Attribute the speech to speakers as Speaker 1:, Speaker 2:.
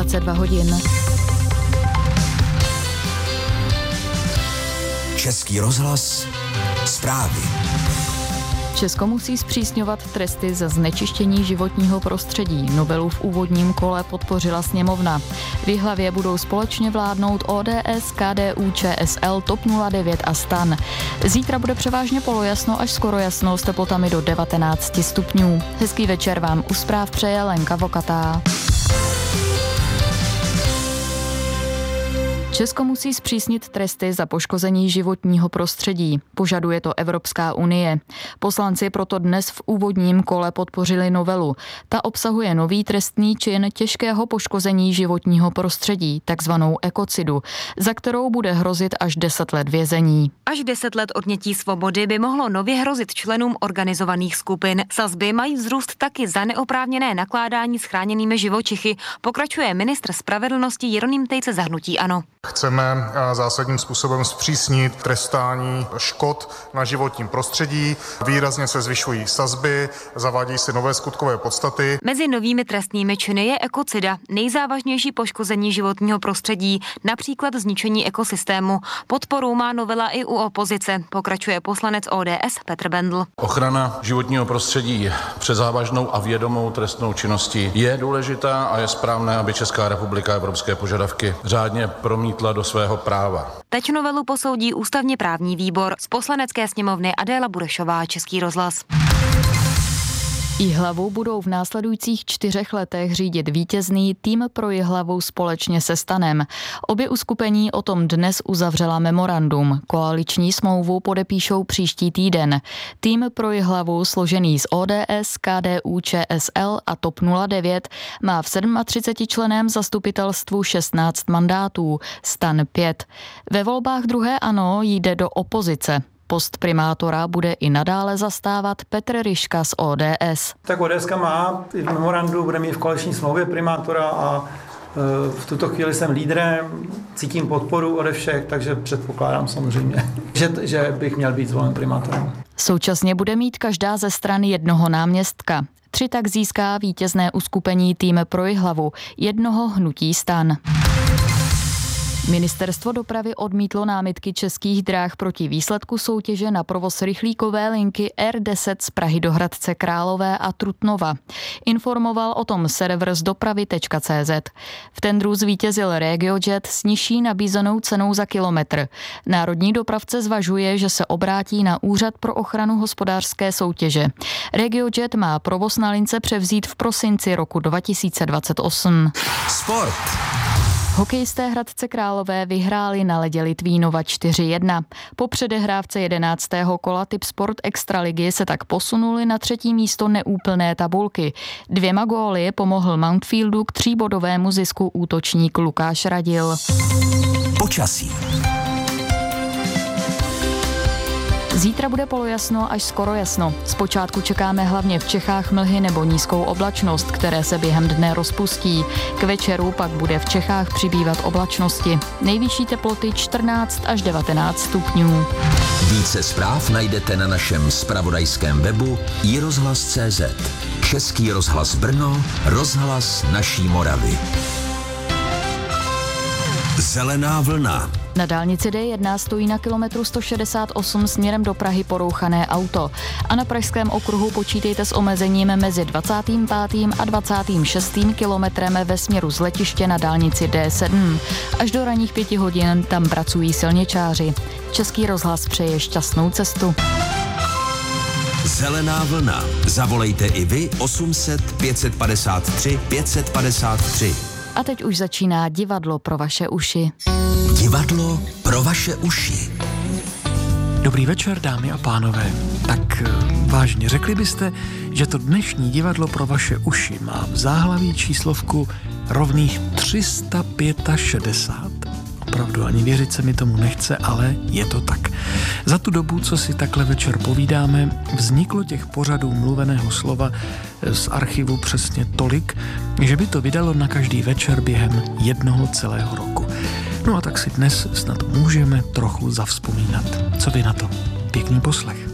Speaker 1: 22 hodin.
Speaker 2: Český rozhlas, zprávy.
Speaker 1: Česko musí zpřísňovat tresty za znečištění životního prostředí. Novelu v úvodním kole podpořila sněmovna. V Jihlavě budou společně vládnout ODS, KDU, ČSL, TOP 09 a STAN. Zítra bude převážně polojasno až skoro jasno s teplotami do 19 stupňů. Hezký večer vám u zpráv přeje Lenka Vokatá. Česko musí zpřísnit tresty za poškození životního prostředí. Požaduje to Evropská unie. Poslanci proto dnes v úvodním kole podpořili novelu. Ta obsahuje nový trestný čin těžkého poškození životního prostředí, takzvanou ekocidu, za kterou bude hrozit až 10 let vězení.
Speaker 3: Až 10 let odnětí svobody by mohlo nově hrozit členům organizovaných skupin. Sazby mají vzrůst taky za neoprávněné nakládání s chráněnými živočichy, pokračuje ministr spravedlnosti Jeroným Tejce za hnutí ANO.
Speaker 4: Chceme zásadním způsobem zpřísnit trestání škod na životním prostředí, výrazně se zvyšují sazby, zavádějí se nové skutkové podstaty.
Speaker 3: Mezi novými trestnými činy je ekocida, nejzávažnější poškození životního prostředí, například zničení ekosystému. Podporu má novela i u opozice, pokračuje poslanec ODS Petr Bendl.
Speaker 5: Ochrana životního prostředí před závažnou a vědomou trestnou činností je důležitá a je správné, aby Česká republika evropské požadavky řádně promítla do svého práva.
Speaker 3: Teď novelu posoudí ústavně právní výbor. Z Poslanecké sněmovny Adéla Burešová, Český rozhlas.
Speaker 1: Jihlavu budou v následujících 4 letech řídit vítězný tým pro Jihlavu společně se STANem. Obě uskupení o tom dnes uzavřela memorandum. Koaliční smlouvu podepíšou příští týden. Tým pro Jihlavu, složený z ODS, KDU, ČSL a TOP 09, má v 37členném zastupitelstvu 16 mandátů, STAN 5. Ve volbách druhé ANO jde do opozice. Post primátora bude i nadále zastávat Petr Ryška z ODS.
Speaker 6: Tak ODS má v memorandu, bude mít v koaliční smlouvě primátora a v tuto chvíli jsem lídrem, cítím podporu ode všech, takže předpokládám samozřejmě, že bych měl být zvolen primátorem.
Speaker 1: Současně bude mít každá ze stran jednoho náměstka. 3 tak získá vítězné uskupení tým pro Jihlavu, jednoho hnutí STAN. Ministerstvo dopravy odmítlo námitky Českých drah proti výsledku soutěže na provoz rychlíkové linky R10 z Prahy do Hradce Králové a Trutnova. Informoval o tom server zdopravy.cz. V tendru zvítězil RegioJet s nižší nabízenou cenou za kilometr. Národní dopravce zvažuje, že se obrátí na Úřad pro ochranu hospodářské soutěže. RegioJet má provoz na lince převzít v prosinci roku 2028.
Speaker 2: Sport.
Speaker 1: Hokejisté Hradce Králové vyhráli na ledě Litvínova 4-1. Po předehrávce 11. kola Tipsport Extraligy se tak posunuli na 3. místo neúplné tabulky. 2 góly pomohl Mountfieldu k 3bodovému zisku útočník Lukáš Radil.
Speaker 2: Počasí.
Speaker 1: Zítra bude polojasno až skoro jasno. Zpočátku čekáme hlavně v Čechách mlhy nebo nízkou oblačnost, které se během dne rozpustí. K večeru pak bude v Čechách přibývat oblačnosti. Nejvyšší teploty 14 až 19 stupňů.
Speaker 2: Více zpráv najdete na našem zpravodajském webu iRozhlas.cz. Český rozhlas Brno, rozhlas naší Moravy. Zelená vlna.
Speaker 1: Na dálnici D1 stojí na kilometru 168 směrem do Prahy porouchané auto. A na pražském okruhu počítejte s omezením mezi 25. a 26. kilometrem ve směru z letiště na dálnici D7. Až do ranních 5 hodin tam pracují silničáři. Český rozhlas přeje šťastnou cestu.
Speaker 2: Zelená vlna. Zavolejte i vy 800 553 553.
Speaker 1: A teď už začíná divadlo pro vaše uši.
Speaker 2: Divadlo pro vaše uši.
Speaker 7: Dobrý večer, dámy a pánové. Tak vážně, řekli byste, že to dnešní divadlo pro vaše uši má v záhlaví číslovku rovných 365. Opravdu ani věřit se mi tomu nechce, ale je to tak. Za tu dobu, co si takhle večer povídáme, vzniklo těch pořadů mluveného slova z archivu přesně tolik, že by to vydalo na každý večer během jednoho celého roku. No a tak si dnes snad můžeme trochu zavzpomínat. Co vy na to? Pěkný poslech.